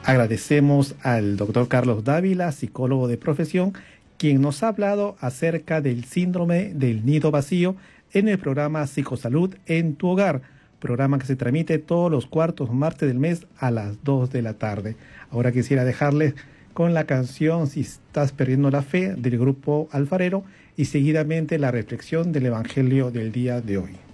Agradecemos al doctor Carlos Dávila, psicólogo de profesión, quien nos ha hablado acerca del síndrome del nido vacío en el programa Psicosalud en tu hogar, programa que se transmite todos los cuartos martes del mes a las 2 de la tarde. Ahora quisiera dejarles con la canción Si estás perdiendo la fe del grupo Alfarero y seguidamente la reflexión del Evangelio del día de hoy.